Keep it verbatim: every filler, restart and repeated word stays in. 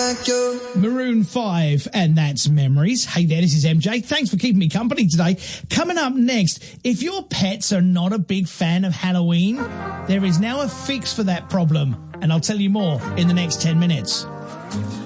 like you. Maroon five, and that's Memories. Hey there, this is M J. Thanks for keeping me company today. Coming up next, if your pets are not a big fan of Halloween, there is now a fix for that problem, and I'll tell you more in the next ten minutes.